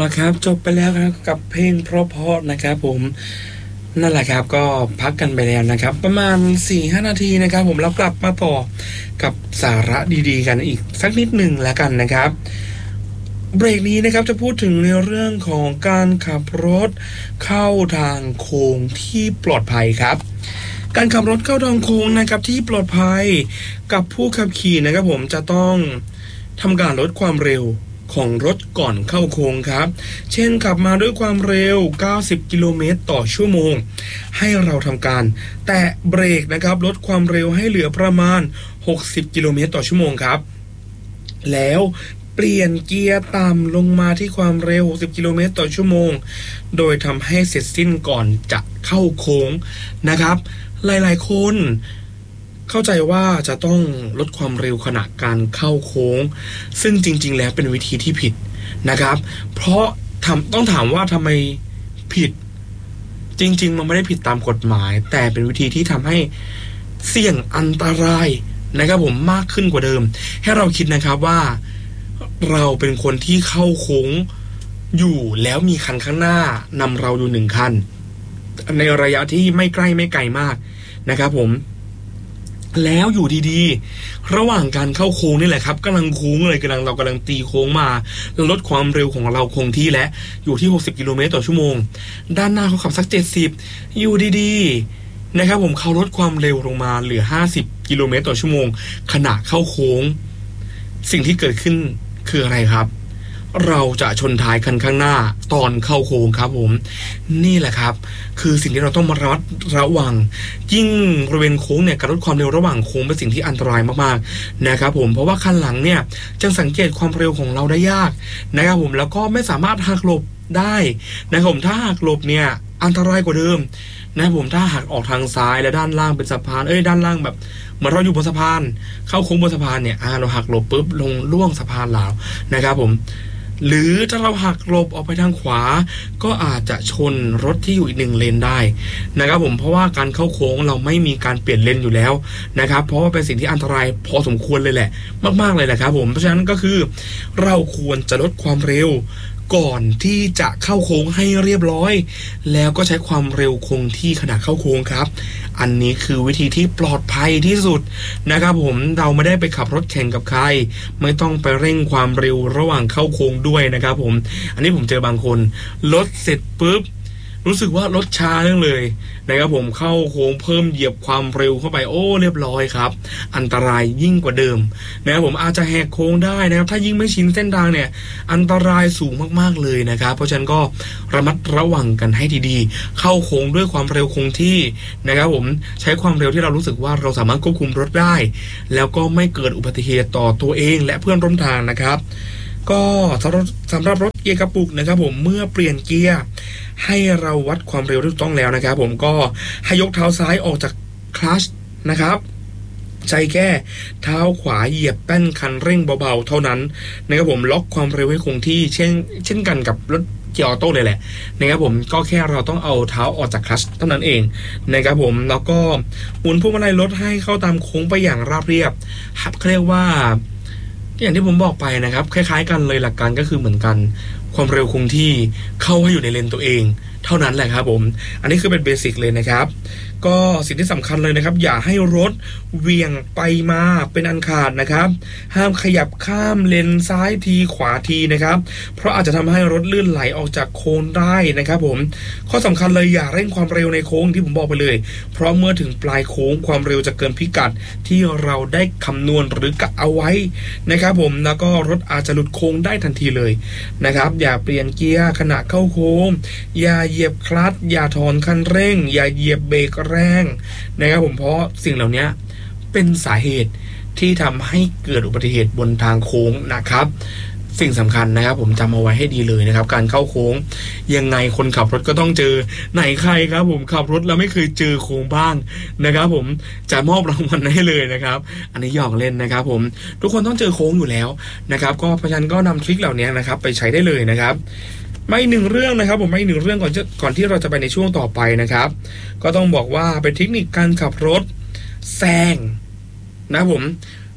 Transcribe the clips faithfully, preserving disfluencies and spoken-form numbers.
ละครับจบไปแล้วครับกับเพลงเพราะๆนะครับผมนั่นแหละครับก็พักกันไปแล้วนะครับประมาณ สี่ถึงห้า นาทีนะครับผมแล้วกลับมาต่อกับสาระดีๆกันอีกสักนิดหนึ่งแล้วกันนะครับเบรกนี้นะครับจะพูดถึงในเรื่องของการขับรถเข้าทางโค้งที่ปลอดภัยครับการขับรถเข้าทางโค้งนะครับที่ปลอดภัยกับผู้ขับขี่นะครับผมจะต้องทำการลดความเร็วของรถก่อนเข้าโค้งครับเช่นขับมาด้วยความเร็วเก้าสิบกิโลเมตรต่อชั่วโมงให้เราทำการแตะเบรกนะครับลดความเร็วให้เหลือประมาณหกสิบกิโลเมตรต่อชั่วโมงครับแล้วเปลี่ยนเกียร์ต่ำลงมาที่ความเร็วหกสิบกิโลเมตรต่อชั่วโมงโดยทำให้เสร็จสิ้นก่อนจะเข้าโค้งนะครับหลายๆคนเข้าใจว่าจะต้องลดความเร็วขณะการเข้าโค้งซึ่งจริงๆแล้วเป็นวิธีที่ผิดนะครับเพราะทำต้องถามว่าทำไมผิดจริงๆมันไม่ได้ผิดตามกฎหมายแต่เป็นวิธีที่ทำให้เสี่ยงอันตรายนะครับผมมากขึ้นกว่าเดิมให้เราคิดนะครับว่าเราเป็นคนที่เข้าโค้งอยู่แล้วมีคันข้างหน้านำเราอยู่หนึ่งคันในระยะที่ไม่ใกล้ไม่ไกลมากนะครับผมแล้วอยู่ดีๆระหว่างการเข้าโค้งนี่แหละครับกำลังโค้งเลยกำลังเรากำลังตีโค้งมาลดความเร็วของเราคงที่และอยู่ที่หกสิบกิโลเมตรต่อชั่วโมงด้านหน้าเขาขับสักเจ็ดสิบอยู่ดีๆนะครับผมเขาลดความเร็วลงมาเหลือห้าสิบกิโลเมตรต่อชั่วโมงขณะเข้าโค้งสิ่งที่เกิดขึ้นคืออะไรครับเราจะชนท้ายคันข้างหน้าตอนเข้าโค้งครับผมนี่แหละครับคือสิ่งที่เราต้องมาระมัดระวังยิ่งบริเวณโค้งเนี่ยการลดความเร็วระหว่างโค้งเป็นสิ่งที่อันตรายมากๆนะครับผมเพราะว่าคันหลังเนี่ยจะสังเกตความเร็วของเราได้ยากนะครับผมแล้วก็ไม่สามารถหักหลบได้นะครับผมถ้าหักหลบเนี่ยอันตรายกว่าเดิมนะครับผมถ้าหักออกทางซ้ายและด้านล่างเป็นสะพานเอ้ยด้านล่างแบบเหมือนเราอยู่บนสะพานเข้าโค้งบนสะพานเนี่ยอ่าเราหักหลบปุ๊บลงล่วงสะพานแล้วนะครับผมหรือถ้าเราหักหลบออกไปทางขวาก็อาจจะชนรถที่อยู่อีกหนึ่งเลนได้นะครับผมเพราะว่าการเข้าโค้งเราไม่มีการเปลี่ยนเลนอยู่แล้วนะครับเพราะว่าเป็นสิ่งที่อันตรายพอสมควรเลยแหละมากๆเลยแหละครับผมเพราะฉะนั้นก็คือเราควรจะลดความเร็วก่อนที่จะเข้าโค้งให้เรียบร้อยแล้วก็ใช้ความเร็วคงที่ขณะเข้าโค้งครับอันนี้คือวิธีที่ปลอดภัยที่สุดนะครับผมเราไม่ได้ไปขับรถแข่งกับใครไม่ต้องไปเร่งความเร็วระหว่างเข้าโค้งด้วยนะครับผมอันนี้ผมเจอบางคนรถเสร็จปุ๊บรู้สึกว่ารถช้าเรื่องเลยนะครับผมเข้าโค้งเพิ่มเหยียบความเร็วเข้าไปโอ้เรียบร้อยครับอันตรายยิ่งกว่าเดิมนะครับผมอาจจะแหกโค้งได้นะครับถ้ายิ่งไม่ชินเส้นทางเนี่ยอันตรายสูงมากๆเลยนะครับเพราะฉะนั้นก็ระมัดระวังกันให้ดีๆเข้าโค้งด้วยความเร็วคงที่นะครับผมใช้ความเร็วที่เรารู้สึกว่าเราสามารถควบคุมรถได้แล้วก็ไม่เกิดอุบัติเหตุต่อตัวเองและเพื่อนร่วมทางนะครับก็สำหรับสำหรับรถเกียร์กระปุกนะครับผมเมื่อเปลี่ยนเกียร์ให้เราวัดความเร็วที่ถูกต้องแล้วนะครับผมก็ให้ยกเท้าซ้ายออกจากคลัตช์นะครับใช้แค่เท้าขวาเหยียบแป้นคันเร่งเบาๆเท่านั้นนะครับผมล็อกความเร็วให้คงที่เช่นเช่นกันกับรถเกียร์ออโต้เลยแหละนะครับผมก็แค่เราต้องเอาเท้าออกจากคลัตช์เท่านั้นเองนะครับผมแล้วก็หมุนพวงมาลัยรถให้เข้าตามโค้งไปอย่างราบเรียบครับเขาเรียกว่าอย่างที่ผมบอกไปนะครับคล้ายๆกันเลยหลักการก็คือเหมือนกันความเร็วคงที่เข้าให้อยู่ในเลนตัวเองเท่านั้นแหละครับผมอันนี้คือเป็นเบสิกเลยนะครับก็สิ่งที่สำคัญเลยนะครับอย่าให้รถเวียงไปมาเป็นอันขาดนะครับห้ามขยับข้ามเลนซ้ายทีขวาทีนะครับเพราะอาจจะทำให้รถลื่นไหลออกจากโค้งได้นะครับผมข้อสำคัญเลยอย่าเร่งความเร็วในโค้งที่ผมบอกไปเลยเพราะเมื่อถึงปลายโค้งความเร็วจะเกินพิกัดที่เราได้คำนวณหรือกะเอาไว้นะครับผมแล้วก็รถอาจจะหลุดโค้งได้ทันทีเลยนะครับอย่าเปลี่ยนเกียร์ขณะเข้าโค้งอย่าเหยียบคลัตช์อย่าถอนคันเร่งอย่าเหยียบเบรกแรงนะครับผมเพราะสิ่งเหล่านี้เป็นสาเหตุที่ทำให้เกิดอุบัติเหตุบนทางโค้งนะครับสิ่งสำคัญนะครับผมจำเอาไว้ให้ดีเลยนะครับการเข้าโค้งยังไงคนขับรถก็ต้องเจอไหนใครครับผมขับรถแล้วไม่เคยเจอโค้งบ้างนะครับผมจะมอบรางวัลให้เลยนะครับอันนี้หยอกเล่นนะครับผมทุกคนต้องเจอโค้งอยู่แล้วนะครับก็เพราะฉะนั้นก็นำทริคเหล่านี้นะครับไปใช้ได้เลยนะครับไม่หนึ่งเรื่องนะครับผมไม่หนึ่งเรื่องก่อนจะก่อนที่เราจะไปในช่วงต่อไปนะครับก็ต้องบอกว่าเป็นเทคนิคการขับรถแซงนะผม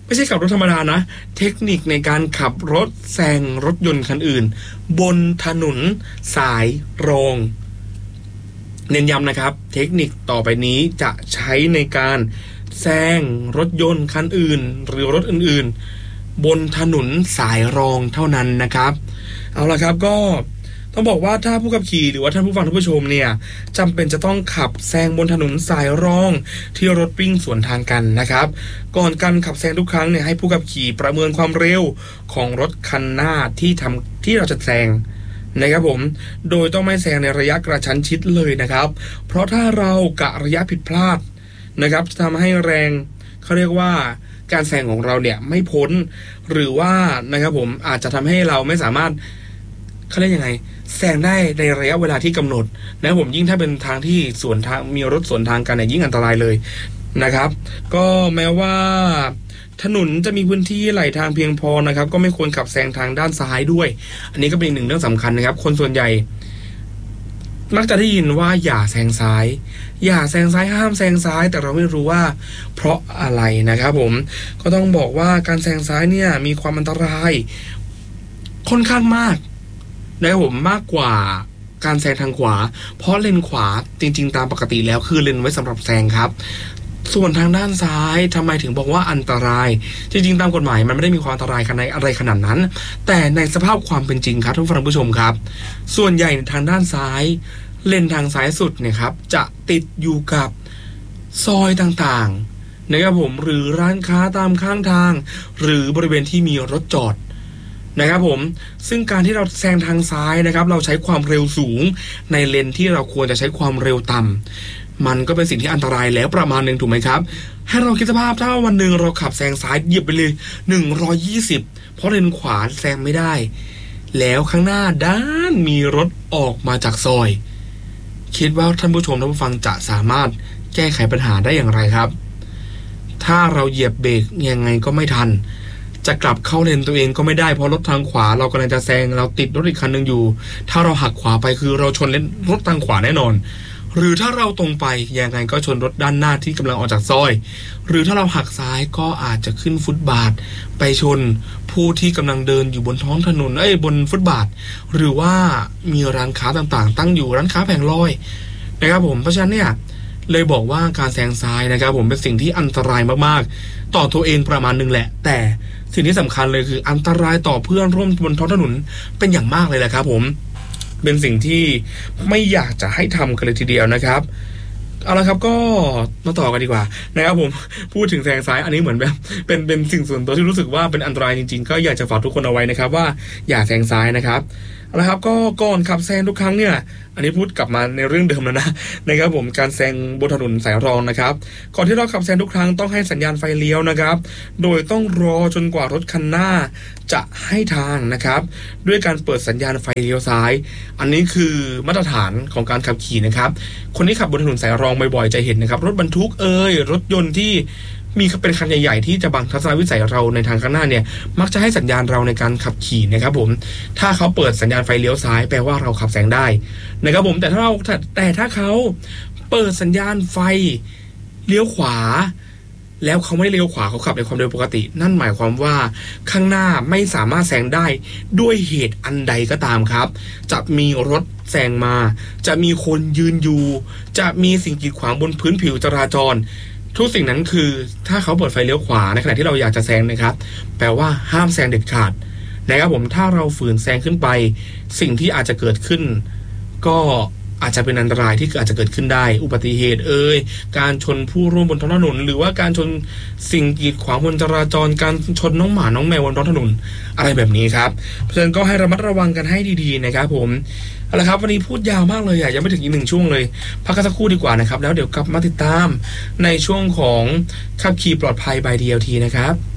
ไม่ใช่ขับรถธรรมดานะเทคนิคในการขับรถแซงรถยนต์คันอื่นบนถนนสายรองเน้นย้ำนะครับเทคนิคต่อไปนี้จะใช้ในการแซงรถยนต์คันอื่นหรือรถอื่นๆบนถนนสายรองเท่านั้นนะครับเอาละครับก็ต้องบอกว่าถ้าผู้ขับขี่หรือว่าท่านผู้ฟังท่านผู้ชมเนี่ยจำเป็นจะต้องขับแซงบนถนนสายรองที่รถวิ่งสวนทางกันนะครับก่อนการขับแซงทุกครั้งเนี่ยให้ผู้ขับขี่ประเมินความเร็วของรถคันหน้าที่ทำที่เราจะแซงนะครับผมโดยต้องไม่แซงในระยะกระชั้นชิดเลยนะครับเพราะถ้าเรากะระยะผิดพลาดนะครับจะทำให้แรงเขาเรียกว่าการแซงของเราเนี่ยไม่พ้นหรือว่านะครับผมอาจจะทำให้เราไม่สามารถเขาเรียกยังไงแซงได้ในระยะเวลาที่กำหนดนะครับผมยิ่งถ้าเป็นทางที่สวนทางมีรถสวนทางกันเนี่ยยิ่งอันตรายเลยนะครับก็แม้ว่าถนนจะมีพื้นที่ไหลทางเพียงพอนะครับก็ไม่ควรขับแซงทางด้านซ้ายด้วยอันนี้ก็เป็นอีกหนึ่งเรื่องสำคัญนะครับคนส่วนใหญ่มักจะได้ยินว่าอย่าแซงซ้ายอย่าแซงซ้ายห้ามแซงซ้ายแต่เราไม่รู้ว่าเพราะอะไรนะครับผมก็ต้องบอกว่าการแซงซ้ายเนี่ยมีความอันตรายค่อนข้างมากนะครับผมมากกว่าการแซงทางขวาเพราะเลนขวาจริงๆตามปกติแล้วคือเลนไว้สำหรับแซงครับส่วนทางด้านซ้ายทำไมถึงบอกว่าอันตรายจริงๆตามกฎหมายมันไม่ได้มีความอันตรายขนาดอะไรขนาดนั้นแต่ในสภาพความเป็นจริงครับท่านผู้ชมครับส่วนใหญ่ทางด้านซ้ายเลนทางซ้ายสุดเนี่ยครับจะติดอยู่กับซอยต่างๆนะครับผมหรือร้านค้าตามข้างทางหรือบริเวณที่มีรถจอดนะครับผมซึ่งการที่เราแซงทางซ้ายนะครับเราใช้ความเร็วสูงในเลนที่เราควรจะใช้ความเร็วต่ำมันก็เป็นสิ่งที่อันตรายแล้วประมาณหนึ่งถูกไหมครับให้เราคิดสภาพถ้าวันหนึ่งเราขับแซงซ้ายเหยียบไปเลยหนึ่งร้อยยี่สิบเพราะเลนขวาแซงไม่ได้แล้วข้างหน้าด้านมีรถออกมาจากซอยคิดว่าท่านผู้ชมท่านผู้ฟังจะสามารถแก้ไขปัญหาได้อย่างไรครับถ้าเราเหยียบเบรกยังไงก็ไม่ทันจะกลับเข้าเลนตัวเองก็ไม่ได้เพราะรถทางขวาเรากำลังจะแซงเราติดรถอีกคันนึงอยู่ถ้าเราหักขวาไปคือเราชนเลนรถทางขวาแน่นอนหรือถ้าเราตรงไปยังไงก็ชนรถด้านหน้าที่กำลังออกจากซอยหรือถ้าเราหักซ้ายก็อาจจะขึ้นฟุตบาทไปชนผู้ที่กำลังเดินอยู่บนท้องถนนเอ้ยบนฟุตบาทหรือว่ามีร้านค้าต่างๆตั้งอยู่ร้านค้าแผงลอยนะครับผมเพราะฉะนั้นเนี่ยเลยบอกว่าการแซงซ้ายนะครับผมเป็นสิ่งที่อันตรายมากๆต่อตัวเองประมาณนึงแหละแต่สิ่งที่สำคัญเลยคืออันตรายต่อเพื่อนร่วมบนท้องถนนเป็นอย่างมากเลยแหละครับผมเป็นสิ่งที่ไม่อยากจะให้ทำกันเลยทีเดียวนะครับเอาละครับก็มาต่อกันดีกว่านะครับผมพูดถึงแซงซ้ายอันนี้เหมือนแบบเป็นเป็นสิ่งส่วนตัวที่รู้สึกว่าเป็นอันตรายจริงๆก็อยากจะฝากทุกคนเอาไว้นะครับว่าอย่าแซงซ้ายนะครับเอาละครับก็ก่อนขับแซงทุกครั้งเนี่ยอันนี้พูดกลับมาในเรื่องเดิมแล้วนะนะครับผมการแซงบนถนนสายรองนะครับก่อนที่เราขับแซงทุกครั้งต้องให้สัญญาณไฟเลี้ยวนะครับโดยต้องรอจนกว่ารถคันหน้าจะให้ทางนะครับด้วยการเปิดสัญญาณไฟเลี้ยวซ้ายอันนี้คือมาตรฐานของการขับขี่นะครับคนที่ขับบนถนนสายรองบ่อยๆจะเห็นนะครับรถบรรทุกเอ่ยรถยนต์ที่มีเป็นคันใหญ่ๆที่จะบังทัศนวิสัยเราในทางข้างหน้าเนี่ยมักจะให้สัญญาณเราในการขับขี่นะครับผมถ้าเขาเปิดสัญญาณไฟเลี้ยวซ้ายแปลว่าเราขับแซงได้นะครับผมแต่ถ้าเราแต่ถ้าเขาเปิดสัญญาณไฟเลี้ยวขวาแล้วเขาไม่เลี้ยวขวาเขาขับในความเร็วปกตินั่นหมายความว่าข้างหน้าไม่สามารถแซงได้ด้วยเหตุอันใดก็ตามครับจะมีรถแซงมาจะมีคนยืนอยู่จะมีสิ่งกีดขวางบนพื้นผิวจราจรทุกสิ่งนั้นคือถ้าเขาเปิดไฟเลี้ยวขวาในขณะที่เราอยากจะแซงนะครับแปลว่าห้ามแซงเด็ดขาดนะครับผมถ้าเราฝืนแซงขึ้นไปสิ่งที่อาจจะเกิดขึ้นก็อาจจะเป็นอันตรายที่อาจจะเกิดขึ้นได้อุบัติเหตุเอ่ยการชนผู้ร่วมบนท้องถนนหรือว่าการชนสิ่งกีดขวางบนจราจรการชนน้องหมาน้องแมวบนท้องถนนอะไรแบบนี้ครับเพราะฉะนั้นก็ให้ระมัดระวังกันให้ดีๆนะครับผมเอาละครับวันนี้พูดยาวมากเลยอ่ะยังไม่ถึงอีกหนึ่งช่วงเลยพักกันสักครู่ดีกว่านะครับแล้วเดี๋ยวกลับมาติดตามในช่วงของขับขี่ปลอดภัย by ดี แอล ที นะครับ